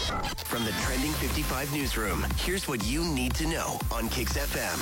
From the Trending 55 newsroom, here's what you need to know on Kicks FM.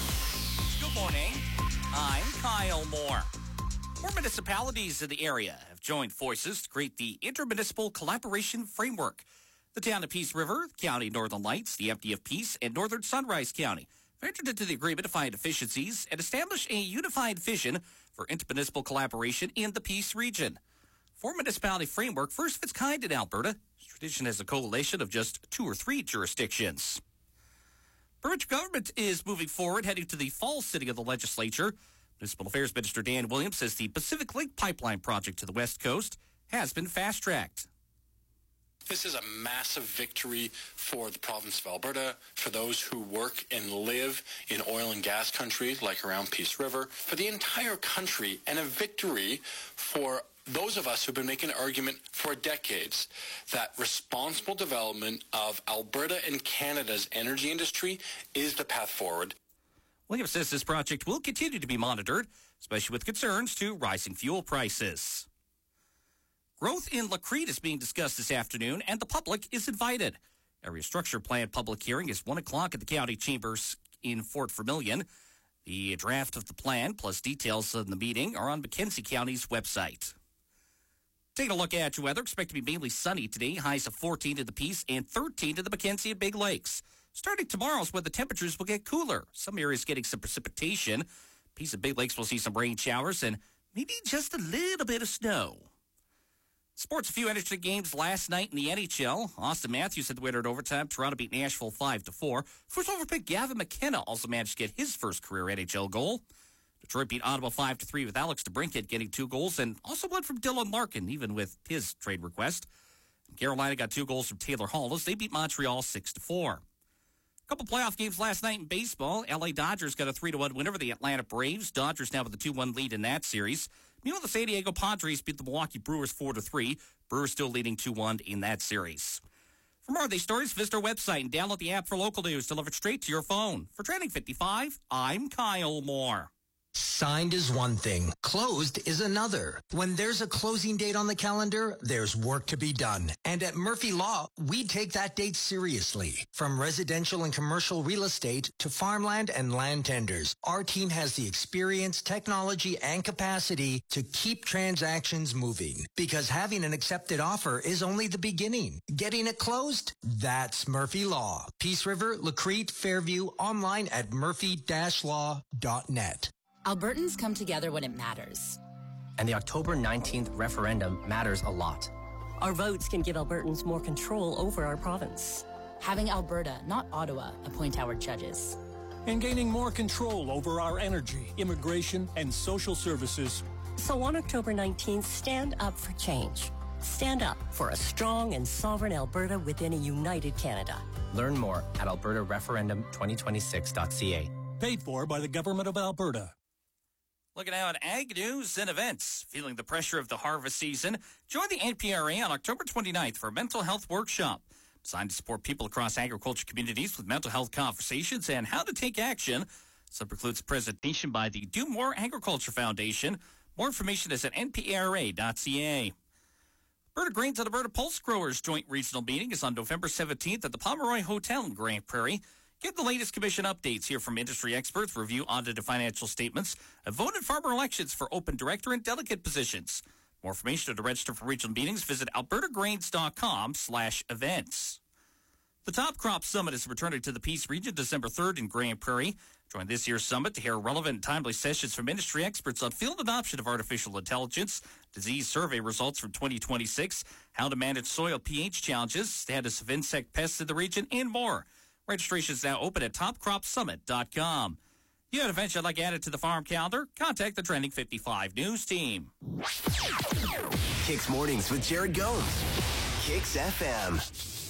Good morning. I'm Kyle Moore. 4 municipalities in the area have joined forces to create the Intermunicipal Collaboration Framework. The town of Peace River, County Northern Lights, the MD of Peace, and Northern Sunrise County have entered into the agreement to find efficiencies and establish a unified vision for intermunicipal collaboration in the Peace region. 4 municipality framework, first of its kind in Alberta. Its tradition has a coalition of just 2 or 3 jurisdictions. Provincial government is moving forward, heading to the fall sitting of the legislature. Municipal Affairs Minister Dan Williams says the Pacific Link pipeline project to the West Coast has been fast-tracked. This is a massive victory for the province of Alberta, for those who work and live in oil and gas country like around Peace River, for the entire country, and a victory for those of us who've been making an argument for decades that responsible development of Alberta and Canada's energy industry is the path forward. Williams says this project will continue to be monitored, especially with concerns to rising fuel prices. Growth in Lacrete is being discussed this afternoon, and the public is invited. Area Structure Plan public hearing is 1 o'clock at the county chambers in Fort Vermilion. The draft of the plan, plus details of the meeting, are on Mackenzie County's website. Taking a look at your weather, expect to be mainly sunny today. Highs of 14 to the Peace and 13 to the Mackenzie and Big Lakes. Starting tomorrow is when the temperatures will get cooler. Some areas getting some precipitation. Peace and Big Lakes will see some rain showers and maybe just a little bit of snow. Sports, a few interesting games last night in the NHL. Austin Matthews had the winner in overtime. Toronto beat Nashville 5-4. First over pick Gavin McKenna also managed to get his first career NHL goal. Detroit beat Ottawa 5-3 with Alex DeBrincat getting 2 goals, and also one from Dylan Larkin, even with his trade request. Carolina got 2 goals from Taylor Hall as they beat Montreal 6-4. A couple playoff games last night in baseball. LA Dodgers got a 3-1 win over the Atlanta Braves. Dodgers now with a 2-1 lead in that series. Meanwhile, the San Diego Padres beat the Milwaukee Brewers 4-3. Brewers still leading 2-1 in that series. For more of these stories, visit our website and download the app for local news delivered straight to your phone. For Trending 55, I'm Kyle Moore. Signed is one thing, closed is another. When there's a closing date on the calendar, there's work to be done. And at Murphy Law, we take that date seriously. From residential and commercial real estate to farmland and land tenders, our team has the experience, technology, and capacity to keep transactions moving. Because having an accepted offer is only the beginning. Getting it closed? That's Murphy Law. Peace River, Lacrete, Fairview, online at murphy-law.net. Albertans come together when it matters. And the October 19th referendum matters a lot. Our votes can give Albertans more control over our province. Having Alberta, not Ottawa, appoint our judges. And gaining more control over our energy, immigration, and social services. So on October 19th, stand up for change. Stand up for a strong and sovereign Alberta within a united Canada. Learn more at albertareferendum2026.ca. Paid for by the Government of Alberta. Looking now at ag news and events. Feeling the pressure of the harvest season? Join the NPRA on October 29th for a mental health workshop designed to support people across agriculture communities with mental health conversations and how to take action. This includes a presentation by the Do More Agriculture Foundation. More information is at npra.ca. Alberta Grains and Alberta Pulse Growers joint regional meeting is on November 17th at the Pomeroy Hotel in Grand Prairie. Get the latest commission updates, hear from industry experts, review audited financial statements, and vote in farmer elections for open director and delegate positions. More information to register for regional meetings, visit albertagrains.com/events. The Top Crop Summit is returning to the Peace region December 3rd in Grand Prairie. Join this year's summit to hear relevant and timely sessions from industry experts on field adoption of artificial intelligence, disease survey results from 2026, how to manage soil pH challenges, status of insect pests in the region, and more. Registration is now open at topcropsummit.com. You have an event you'd like added to the farm calendar? Contact the Trending 55 News team. Kicks Mornings with Jared Gomes. Kicks FM.